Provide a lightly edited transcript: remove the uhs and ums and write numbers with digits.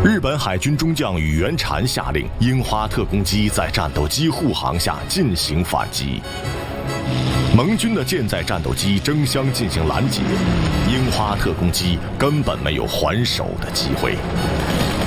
日本海军中将宇垣禅下令樱花特攻机在战斗机护航下进行反击。盟军的舰载战斗机争相进行拦截，樱花特攻机根本没有还手的机会。